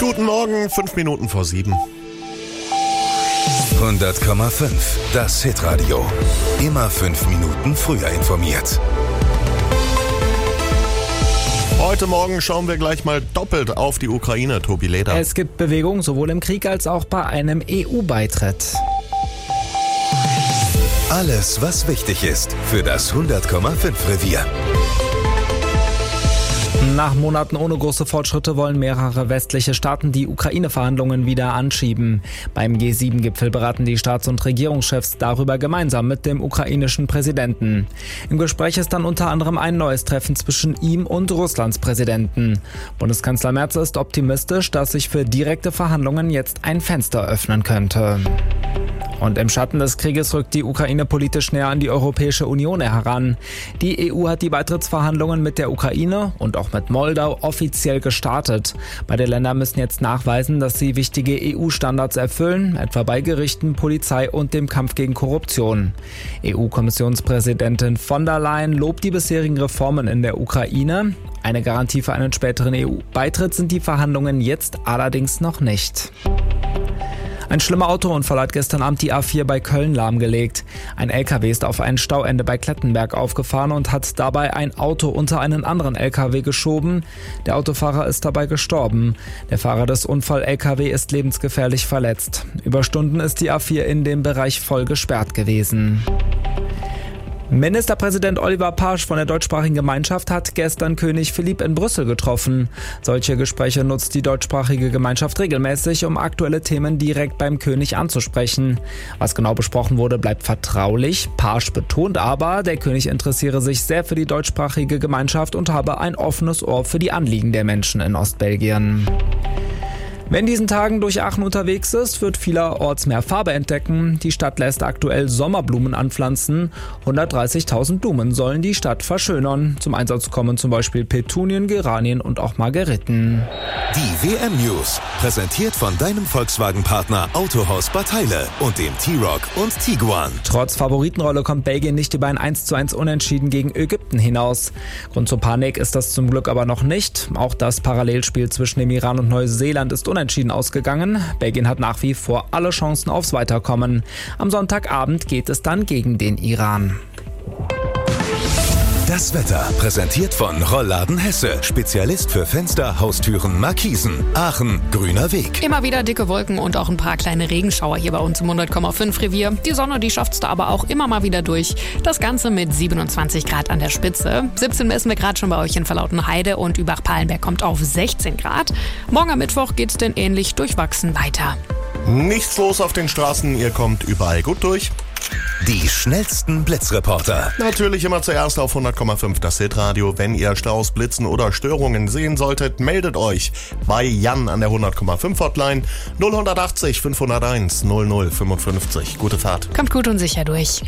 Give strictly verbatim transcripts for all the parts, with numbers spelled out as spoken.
Guten Morgen, fünf Minuten vor sieben. hundert Komma fünf, das Hitradio. Immer fünf Minuten früher informiert. Heute Morgen schauen wir gleich mal doppelt auf die Ukraine, Tobi Leder. Es gibt Bewegung sowohl im Krieg als auch bei einem E U-Beitritt. Alles, was wichtig ist für das hundert Komma fünf Revier. Nach Monaten ohne große Fortschritte wollen mehrere westliche Staaten die Ukraine-Verhandlungen wieder anschieben. Beim G sieben Gipfel beraten die Staats- und Regierungschefs darüber gemeinsam mit dem ukrainischen Präsidenten. Im Gespräch ist dann unter anderem ein neues Treffen zwischen ihm und Russlands Präsidenten. Bundeskanzler Merz ist optimistisch, dass sich für direkte Verhandlungen jetzt ein Fenster öffnen könnte. Und im Schatten des Krieges rückt die Ukraine politisch näher an die Europäische Union heran. Die E U hat die Beitrittsverhandlungen mit der Ukraine und auch mit Moldau offiziell gestartet. Beide Länder müssen jetzt nachweisen, dass sie wichtige E U-Standards erfüllen, etwa bei Gerichten, Polizei und dem Kampf gegen Korruption. E U-Kommissionspräsidentin von der Leyen lobt die bisherigen Reformen in der Ukraine. Eine Garantie für einen späteren E U-Beitritt sind die Verhandlungen jetzt allerdings noch nicht. Ein schlimmer Autounfall hat gestern Abend die A vier bei Köln lahmgelegt. Ein L K W ist auf ein Stauende bei Klettenberg aufgefahren und hat dabei ein Auto unter einen anderen L K W geschoben. Der Autofahrer ist dabei gestorben. Der Fahrer des Unfall-L K W ist lebensgefährlich verletzt. Über Stunden ist die A vier in dem Bereich voll gesperrt gewesen. Ministerpräsident Oliver Pasch von der deutschsprachigen Gemeinschaft hat gestern König Philipp in Brüssel getroffen. Solche Gespräche nutzt die deutschsprachige Gemeinschaft regelmäßig, um aktuelle Themen direkt beim König anzusprechen. Was genau besprochen wurde, bleibt vertraulich. Pasch betont aber, der König interessiere sich sehr für die deutschsprachige Gemeinschaft und habe ein offenes Ohr für die Anliegen der Menschen in Ostbelgien. Wer in diesen Tagen durch Aachen unterwegs ist, wird vielerorts mehr Farbe entdecken. Die Stadt lässt aktuell Sommerblumen anpflanzen. hundertdreißigtausend Blumen sollen die Stadt verschönern. Zum Einsatz kommen zum Beispiel Petunien, Geranien und auch Margeriten. Die W M-News, präsentiert von deinem Volkswagen-Partner Autohaus Bad Heile und dem T-Roc und Tiguan. Trotz Favoritenrolle kommt Belgien nicht über ein eins zu eins Unentschieden gegen Ägypten hinaus. Grund zur Panik ist das zum Glück aber noch nicht. Auch das Parallelspiel zwischen dem Iran und Neuseeland ist unentschieden ausgegangen. Belgien hat nach wie vor alle Chancen aufs Weiterkommen. Am Sonntagabend geht es dann gegen den Iran. Das Wetter, präsentiert von Rollladen Hesse. Spezialist für Fenster, Haustüren, Markisen. Aachen, grüner Weg. Immer wieder dicke Wolken und auch ein paar kleine Regenschauer hier bei uns im hundert Komma fünf Revier. Die Sonne, die schafft's da aber auch immer mal wieder durch. Das Ganze mit siebenundzwanzig Grad an der Spitze. siebzehn messen wir gerade schon bei euch in Verlautenheide und Übach-Palenberg kommt auf sechzehn Grad. Morgen am Mittwoch geht's denn ähnlich durchwachsen weiter. Nichts los auf den Straßen, ihr kommt überall gut durch. Die schnellsten Blitzreporter. Natürlich immer zuerst auf hundert Komma fünf das Hitradio. Wenn ihr Staus, Blitzen oder Störungen sehen solltet, meldet euch bei Jan an der hundert Komma fünf Hotline null acht null fünf null eins null null fünfundfünfzig. Gute Fahrt. Kommt gut und sicher durch.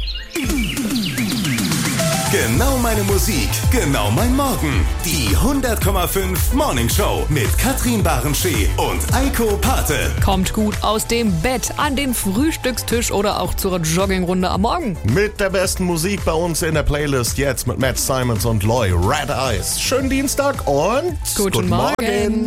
Genau meine Musik, genau mein Morgen. Die hundert Komma fünf Morning Show mit Katrin Barenschee und Eiko Pate. Kommt gut aus dem Bett, an den Frühstückstisch oder auch zur Joggingrunde am Morgen. Mit der besten Musik bei uns in der Playlist jetzt mit Matt Simons und Loy, Red Eyes. Schönen Dienstag und guten, guten Morgen. Morgen.